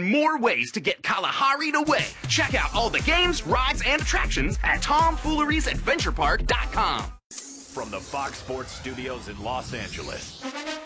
more ways to get Kalahari'd away. Check out all the games, rides, and attractions at TomFoolerie'sAdventurePark.com. From the Fox Sports Studios in Los Angeles,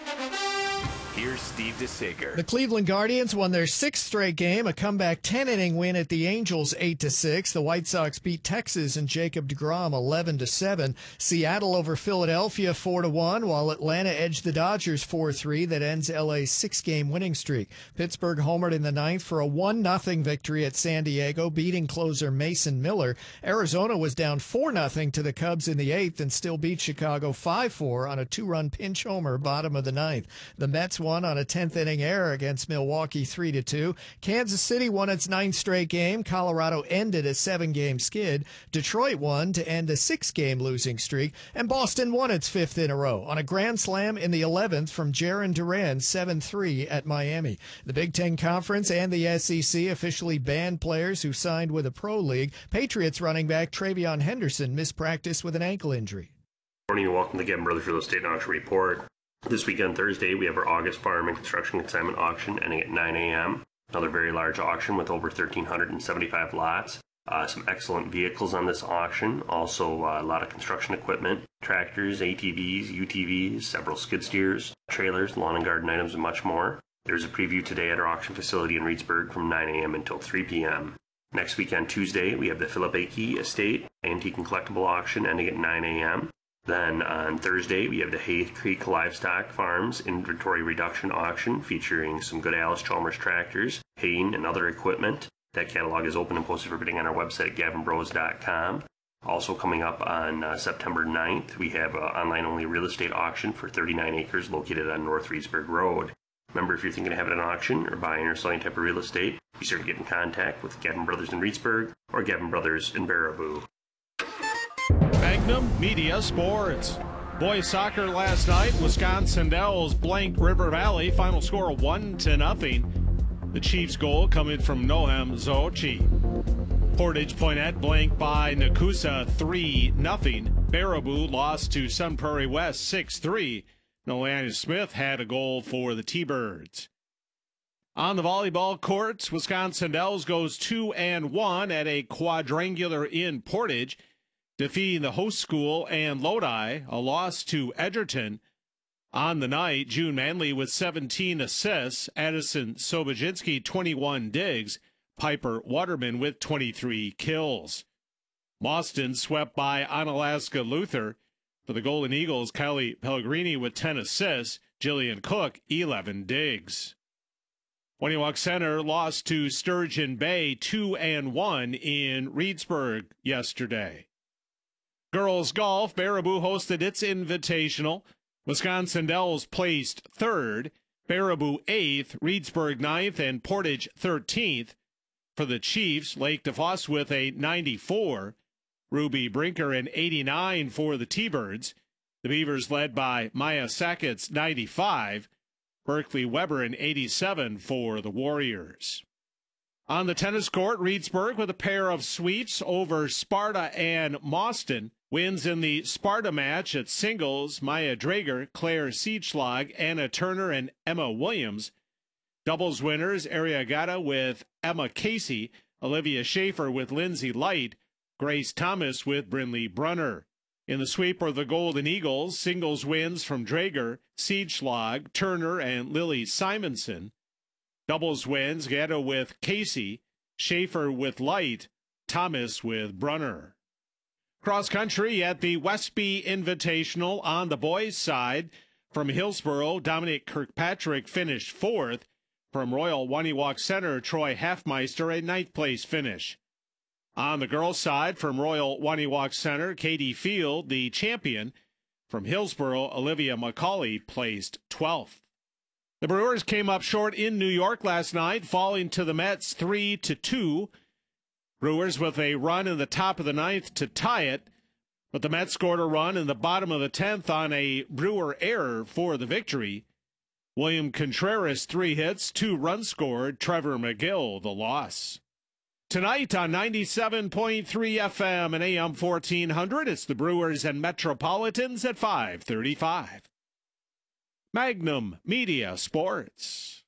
here's Steve DeSager. The Cleveland Guardians won their sixth straight game, a comeback 10-inning win at the Angels 8-6. The White Sox beat Texas and Jacob deGrom 11-7. Seattle over Philadelphia 4-1, while Atlanta edged the Dodgers 4-3. That ends LA's six-game winning streak. Pittsburgh homered in the ninth for a 1-0 victory at San Diego, beating closer Mason Miller. Arizona was down 4-0 to the Cubs in the eighth and still beat Chicago 5-4 on a two-run pinch homer bottom of the ninth. The Mets won on a 10th inning error against Milwaukee 3-2. Kansas City won its ninth straight game. Colorado ended a 7-game skid. Detroit won to end a 6-game losing streak. And Boston won its fifth in a row on a grand slam in the 11th from Jarren Duran 7-3 at Miami. The Big Ten Conference and the SEC officially banned players who signed with a pro league. Patriots running back Travion Henderson missed practice with an ankle injury. Good morning and welcome to Gavin Brothers Real Estate Auction Report. This weekend, Thursday, we have our August farm and construction consignment auction ending at 9 a.m. Another very large auction with over 1,375 lots. Some excellent vehicles on this auction. Also, a lot of construction equipment, tractors, ATVs, UTVs, several skid steers, trailers, lawn and garden items, and much more. There's a preview today at our auction facility in Reedsburg from 9 a.m. until 3 p.m. Next weekend, Tuesday, we have the Philip A. Key Estate Antique and Collectible Auction ending at 9 a.m. Then on Thursday, we have the Hay Creek Livestock Farms Inventory Reduction Auction featuring some good Allis-Chalmers tractors, haying, and other equipment. That catalog is open and posted for bidding on our website at gavinbros.com. Also coming up on September 9th, we have an online-only real estate auction for 39 acres located on North Reedsburg Road. Remember, if you're thinking of having an auction or buying or selling type of real estate, be sure to get in contact with Gavin Brothers in Reedsburg or Gavin Brothers in Baraboo. Magnum Media Sports. Boys soccer last night. Wisconsin Dells blanked River Valley. Final score 1-0. The Chiefs' goal coming from Noam Zochi. Portage Poinet blanked by Nakusa 3-0. Baraboo lost to Sun Prairie West 6-3. Nolania Smith had a goal for the T-Birds. On the volleyball courts, Wisconsin Dells goes 2-1 at a quadrangular in Portage, defeating the host school and Lodi, a loss to Edgerton. On the night, June Manley with 17 assists, Addison Soboginski 21 digs, Piper Waterman with 23 kills. Boston swept by Onalaska Luther. For the Golden Eagles, Kylie Pellegrini with 10 assists, Jillian Cook 11 digs. Waniwak Center lost to Sturgeon Bay 2-1 in Reedsburg yesterday. Girls golf, Baraboo hosted its invitational. Wisconsin Dells placed third, Baraboo 8th, Reedsburg 9th, and Portage 13th. For the Chiefs, Lake DeFosse with a 94, Ruby Brinker an 89 for the T-Birds. The Beavers led by Maya Sackett's 95, Berkeley Weber an 87 for the Warriors. On the tennis court, Reedsburg with a pair of sweeps over Sparta and Mauston. Wins in the Sparta match at singles, Maya Drager, Claire Siechlag, Anna Turner, and Emma Williams. Doubles winners, Ariagata with Emma Casey, Olivia Schaefer with Lindsay Light, Grace Thomas with Brinley Brunner. In the sweep are the Golden Eagles, singles wins from Drager, Siechlag, Turner, and Lily Simonson. Doubles wins, Gatto with Casey, Schaefer with Light, Thomas with Brunner. Cross country at the Westby Invitational on the boys' side. From Hillsboro, Dominic Kirkpatrick finished fourth. From Royal Waniwak Center, Troy Halfmeister, a ninth-place finish. On the girls' side, from Royal Waniwak Center, Katie Field, the champion. From Hillsboro, Olivia McCauley placed 12th. The Brewers came up short in New York last night, falling to the Mets 3-2. Brewers with a run in the top of the ninth to tie it, but the Mets scored a run in the bottom of the 10th on a Brewer error for the victory. William Contreras 3 hits, 2 runs scored, Trevor McGill the loss. Tonight on 97.3 FM and AM 1400, it's the Brewers and Metropolitans at 5:35. Magnum Media Sports.